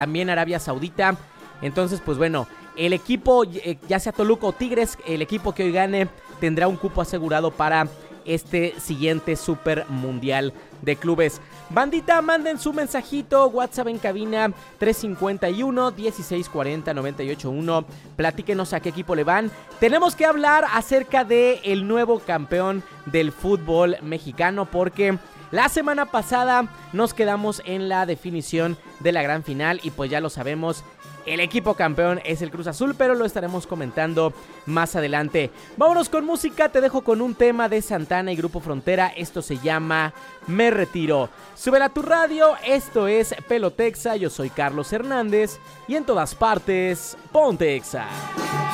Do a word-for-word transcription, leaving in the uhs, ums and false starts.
también Arabia Saudita. Entonces, pues bueno, el equipo, ya sea Toluca o Tigres, el equipo que hoy gane tendrá un cupo asegurado para este siguiente Super Mundial de Clubes. Bandita, manden su mensajito, WhatsApp en cabina tres cincuenta y uno, dieciséis cuarenta, noventa y ocho uno. Platíquenos a qué equipo le van. Tenemos que hablar acerca del nuevo campeón del fútbol mexicano, porque la semana pasada nos quedamos en la definición de la gran final y pues ya lo sabemos, el equipo campeón es el Cruz Azul, pero lo estaremos comentando más adelante. Vámonos con música, te dejo con un tema de Santana y Grupo Frontera. Esto se llama Me Retiro. Súbela a tu radio, esto es Pelotexa, yo soy Carlos Hernández y en todas partes, ponte Exa.